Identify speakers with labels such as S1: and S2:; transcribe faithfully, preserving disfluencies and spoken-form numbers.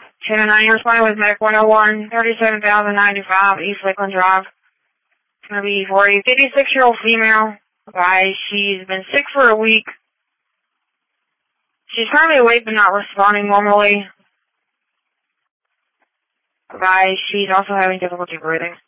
S1: ten and nine, responding with Medic one oh one, thirty-seven thousand ninety-five, East Lakeland Drive. It's going to be for a fifty-six-year-old female. Guys, she's been sick for a week. She's currently awake but not responding normally. Guys, she's also having difficulty breathing.